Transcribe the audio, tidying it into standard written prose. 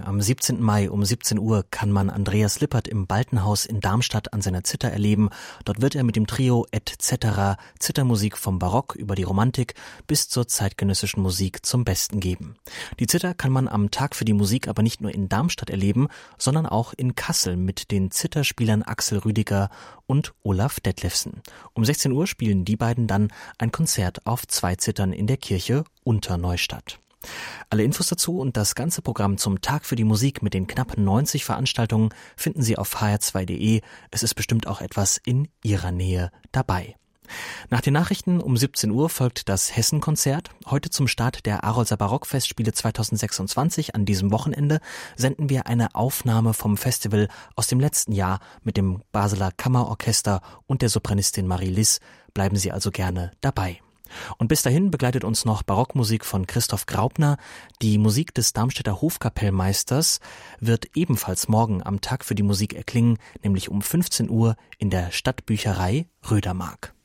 am 17. Mai um 17 Uhr kann man Andreas Lippert im Baltenhaus in Darmstadt an seiner Zither erleben. Dort wird er mit dem Trio Et cetera Zithermusik vom Barock über die Romantik bis zur zeitgenössischen Musik zum Besten geben. Die Zither kann man am Tag für die Musik aber nicht nur in Darmstadt erleben, sondern auch in Kassel mit den Zitherspielern Axel Rüdiger und Olaf Detlefsen. Um 16 Uhr spielen die beiden dann ein Konzert auf 2 Zithern in der Kirche Unterneustadt. Alle Infos dazu und das ganze Programm zum Tag für die Musik mit den knapp 90 Veranstaltungen finden Sie auf hr2.de. Es ist bestimmt auch etwas in Ihrer Nähe dabei. Nach den Nachrichten um 17 Uhr folgt das Hessen-Konzert. Heute zum Start der Arolser Barockfestspiele 2026 an diesem Wochenende senden wir eine Aufnahme vom Festival aus dem letzten Jahr mit dem Basler Kammerorchester und der Sopranistin Marie Liss. Bleiben Sie also gerne dabei. Und bis dahin begleitet uns noch Barockmusik von Christoph Graupner. Die Musik des Darmstädter Hofkapellmeisters wird ebenfalls morgen am Tag für die Musik erklingen, nämlich um 15 Uhr in der Stadtbücherei Rödermark.